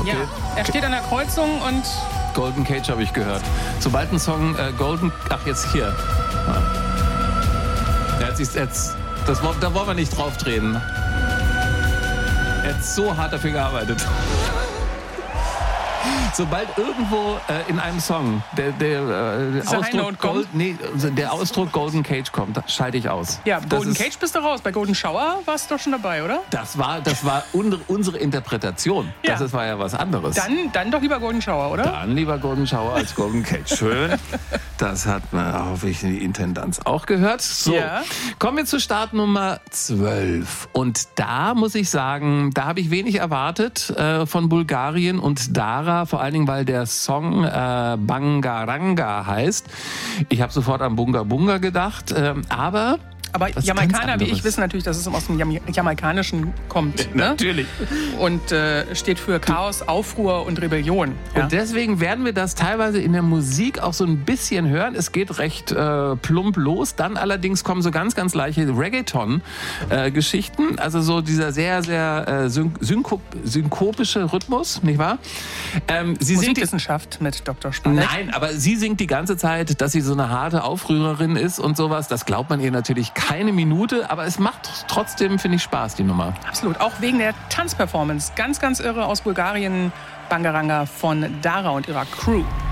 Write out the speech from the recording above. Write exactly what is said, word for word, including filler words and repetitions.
Okay. Ja, er steht an der Kreuzung und... Golden Cage habe ich gehört. Sobald ein Song äh, Golden... Ach, jetzt hier. Ja. Jetzt ist jetzt... Das, da wollen wir nicht drauf treten. Er hat so hart dafür gearbeitet. Sobald irgendwo äh, in einem Song der, der, äh, Ausdruck Gold, nee, der Ausdruck Golden Cage kommt, schalte ich aus. Ja, Golden Cage bist du raus. Bei Golden Shower warst du doch schon dabei, oder? Das war, das war un- unsere Interpretation. Ja. Das war ja was anderes. Dann, dann doch lieber Golden Shower, oder? Dann lieber Golden Shower als Golden Cage. Schön. Das hat man, hoffe ich, die Intendanz auch gehört. So, ja. Kommen wir zu Startnummer zwölf. Und da muss ich sagen, da habe ich wenig erwartet äh, von Bulgarien und Dara, vor allen Dingen, weil der Song äh, Bangaranga heißt. Ich habe sofort an Bunga Bunga gedacht, äh, aber... Aber Jamaikaner wie ich wissen natürlich, dass es aus dem Jam- Jamaikanischen kommt. Ne? Natürlich. Und äh, steht für Chaos, Aufruhr und Rebellion. Ja? Und deswegen werden wir das teilweise in der Musik auch so ein bisschen hören. Es geht recht äh, plump los. Dann allerdings kommen so ganz, ganz leichte Reggaeton-Geschichten. Äh, also so dieser sehr, sehr äh, syn- synkop- synkopische Rhythmus, nicht wahr? Ähm, sie Musikwissenschaft singt mit Doktor Spalleck. Nein, aber sie singt die ganze Zeit, dass sie so eine harte Aufrührerin ist und sowas. Das glaubt man ihr natürlich keine Minute, aber es macht trotzdem, finde ich, Spaß, die Nummer. Absolut, auch wegen der Tanzperformance. Ganz, ganz irre aus Bulgarien, Bangaranga von Dara und ihrer Crew.